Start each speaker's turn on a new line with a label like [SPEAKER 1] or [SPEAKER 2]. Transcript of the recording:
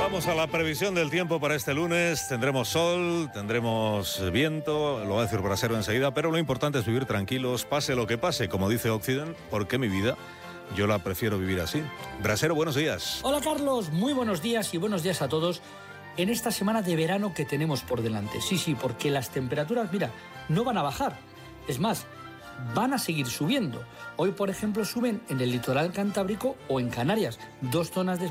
[SPEAKER 1] Vamos a la previsión del tiempo para este lunes. Tendremos sol, tendremos viento, lo va a decir Brasero enseguida, pero lo importante es vivir tranquilos, pase lo que pase, como dice Occident, porque mi vida yo la prefiero vivir así. Brasero, buenos días.
[SPEAKER 2] Hola Carlos, muy buenos días y buenos días a todos en esta semana de verano que tenemos por delante. Sí, porque las temperaturas, mira, no van a bajar. Es más, van a seguir subiendo. Hoy, por ejemplo, suben en el litoral cantábrico o en Canarias, 2 zonas de